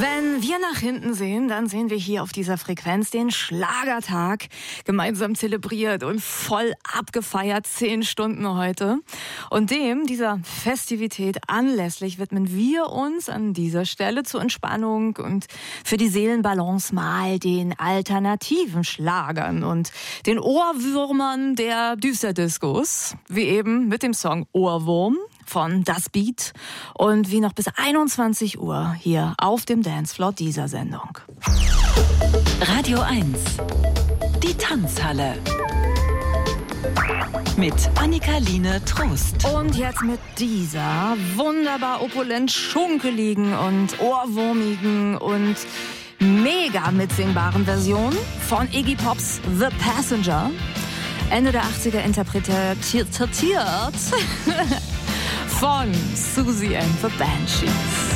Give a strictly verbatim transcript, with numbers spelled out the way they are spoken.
Wenn wir nach hinten sehen, dann sehen wir hier auf dieser Frequenz den Schlagertag gemeinsam zelebriert und voll abgefeiert, zehn Stunden heute. Und dem, dieser Festivität anlässlich, widmen wir uns an dieser Stelle zur Entspannung und für die Seelenbalance mal den alternativen Schlagern und den Ohrwürmern der Düsterdiskos, wie eben mit dem Song Ohrwurm von Das Beat und wie noch bis einundzwanzig Uhr hier auf dem Dancefloor dieser Sendung. Radio eins, die Tanzhalle mit Annika-Line Trost. Und jetzt mit dieser wunderbar opulent schunkeligen und ohrwurmigen und mega mitsingbaren Version von Iggy Pops The Passenger. Ende der achtziger interpretiert von Susie and the Banshees.